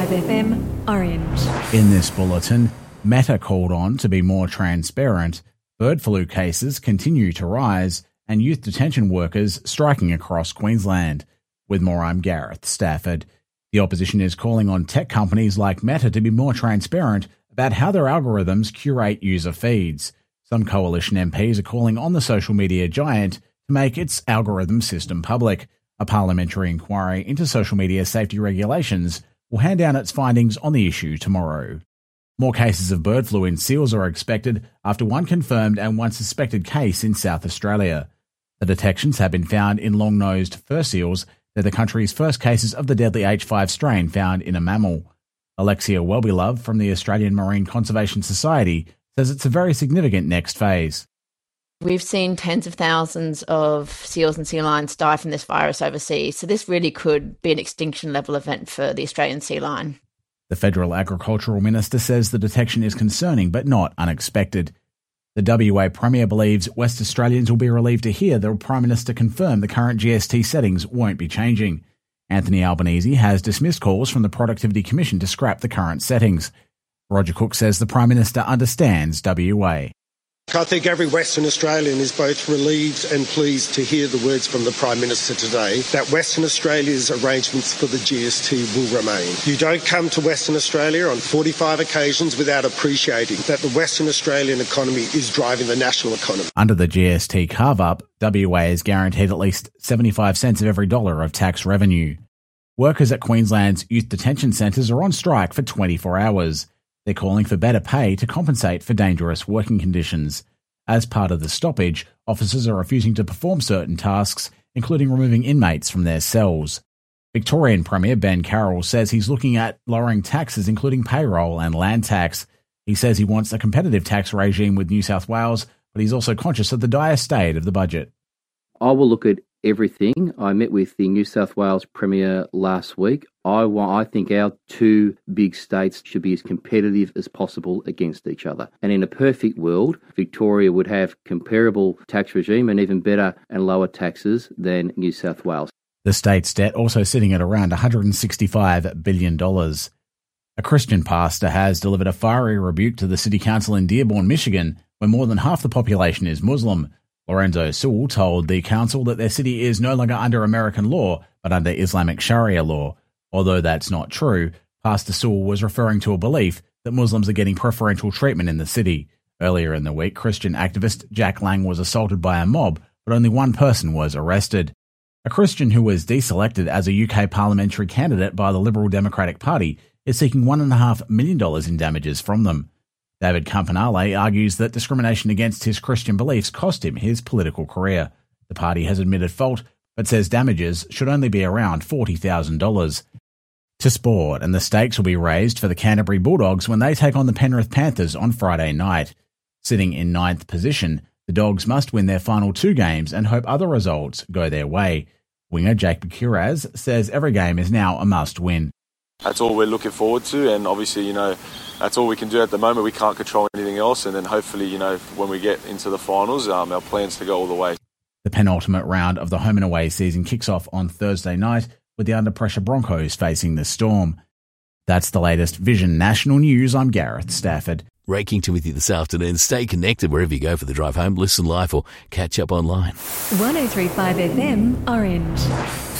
FM Orange. In this bulletin, Meta called on to be more transparent, bird flu cases continue to rise, and youth detention workers striking across Queensland. With more, I'm Gareth Stafford. The opposition is calling on tech companies like Meta to be more transparent about how their algorithms curate user feeds. Some coalition MPs are calling on the social media giant to make its algorithm system public. A parliamentary inquiry into social media safety regulations will hand down its findings on the issue tomorrow. More cases of bird flu in seals are expected after one confirmed and one suspected case in South Australia. The detections have been found in long-nosed fur seals. They're the country's first cases of the deadly H5 strain found in a mammal. Alexia Wellbelove from the Australian Marine Conservation Society says it's a very significant next phase. We've seen tens of thousands of seals and sea lions die from this virus overseas, so this really could be an extinction level event for the Australian sea lion. The Federal Agricultural Minister says the detection is concerning but not unexpected. The WA Premier believes West Australians will be relieved to hear the Prime Minister confirm the current GST settings won't be changing. Anthony Albanese has dismissed calls from the Productivity Commission to scrap the current settings. Roger Cook says the Prime Minister understands WA. I think every Western Australian is both relieved and pleased to hear the words from the Prime Minister today that Western Australia's arrangements for the GST will remain. You don't come to Western Australia on 45 occasions without appreciating that the Western Australian economy is driving the national economy. Under the GST carve-up, WA is guaranteed at least 75 cents of every dollar of tax revenue. Workers at Queensland's youth detention centres are on strike for 24 hours. They're calling for better pay to compensate for dangerous working conditions. As part of the stoppage, officers are refusing to perform certain tasks, including removing inmates from their cells. Victorian Premier Ben Carroll says he's looking at lowering taxes, including payroll and land tax. He says he wants a competitive tax regime with New South Wales, but he's also conscious of the dire state of the budget. I will look at everything. I met with the New South Wales Premier last week. I think our two big states should be as competitive as possible against each other. And in a perfect world, Victoria would have comparable tax regime and even better and lower taxes than New South Wales. The state's debt also sitting at around $165 billion. A Christian pastor has delivered a fiery rebuke to the city council in Dearborn, Michigan, where more than half the population is Muslim. Lorenzo Sewell told the council that their city is no longer under American law, but under Islamic Sharia law. Although that's not true, Pastor Sewell was referring to a belief that Muslims are getting preferential treatment in the city. Earlier in the week, Christian activist Jack Lang was assaulted by a mob, but only one person was arrested. A Christian who was deselected as a UK parliamentary candidate by the Liberal Democratic Party is seeking $1.5 million in damages from them. David Campanale argues that discrimination against his Christian beliefs cost him his political career. The party has admitted fault, but says damages should only be around $40,000. To sport, and the stakes will be raised for the Canterbury Bulldogs when they take on the Penrith Panthers on Friday night. Sitting in 9th position, the Dogs must win their final two games and hope other results go their way. Winger Jake Bukuraz says every game is now a must-win. That's all we're looking forward to, and obviously, that's all we can do at the moment. We can't control anything else, and then hopefully, when we get into the finals, our plan's to go all the way. The penultimate round of the home and away season kicks off on Thursday night with the under-pressure Broncos facing the Storm. That's the latest Vision National News. I'm Gareth Stafford. Ray Kington with you this afternoon. Stay connected wherever you go for the drive home. Listen live or catch up online. 103.5 FM Orange.